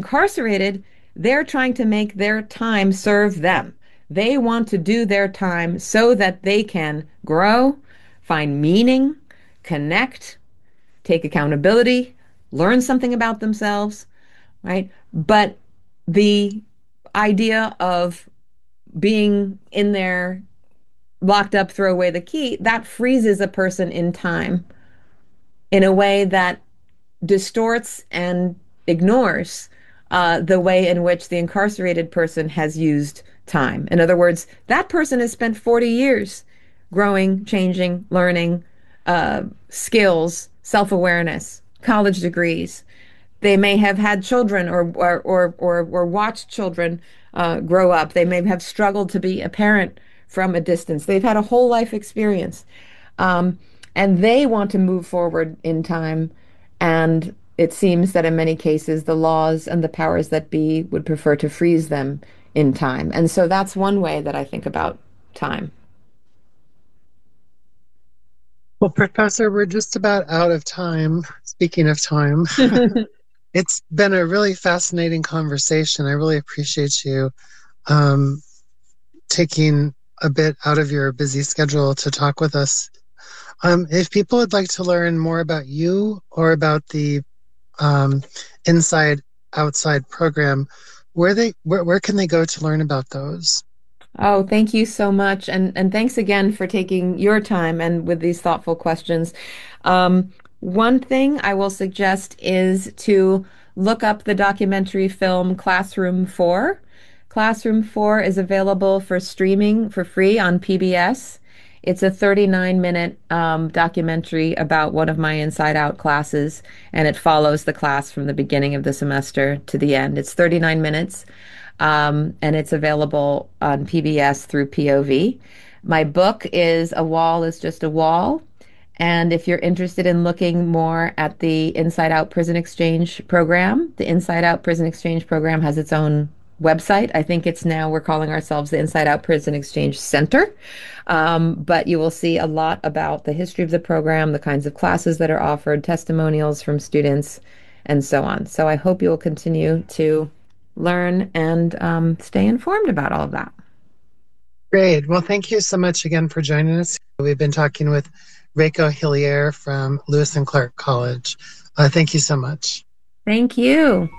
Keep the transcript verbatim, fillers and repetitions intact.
incarcerated, they're trying to make their time serve them. They want to do their time so that they can grow, find meaning, connect, take accountability, learn something about themselves, right? But the idea of being in there locked up, throw away the key, that freezes a person in time in a way that distorts and ignores uh, the way in which the incarcerated person has used time. In other words, that person has spent forty years growing, changing, learning uh, skills, self-awareness, college degrees. They may have had children or or or or, or watched children uh, grow up. They may have struggled to be a parent from a distance. They've had a whole life experience. Um, and they want to move forward in time. And it seems that in many cases, the laws and the powers that be would prefer to freeze them in time. And so that's one way that I think about time. Well, Professor, we're just about out of time. Speaking of time, it's been a really fascinating conversation. I really appreciate you um, taking a bit out of your busy schedule to talk with us. Um, if people would like to learn more about you or about the um, Inside Outside program, where they where, where can they go to learn about those? Oh, thank you so much. And and thanks again for taking your time and with these thoughtful questions. Um, one thing I will suggest is to look up the documentary film Classroom four. Classroom four is available for streaming for free on P B S. It's a thirty-nine minute um, documentary about one of my Inside Out classes, and it follows the class from the beginning of the semester to the end. It's thirty-nine minutes, um, and it's available on P B S through P O V. My book is A Wall is Just a Wall. And if you're interested in looking more at the Inside Out Prison Exchange program, the Inside Out Prison Exchange program has its own website. I think it's now, we're calling ourselves the Inside Out Prison Exchange Center. Um, but you will see a lot about the history of the program, the kinds of classes that are offered, testimonials from students, and so on. So I hope you will continue to learn and um, stay informed about all of that. Great. Well, thank you so much again for joining us. We've been talking with Reiko Hillier from Lewis and Clark College. Uh, thank you so much. Thank you.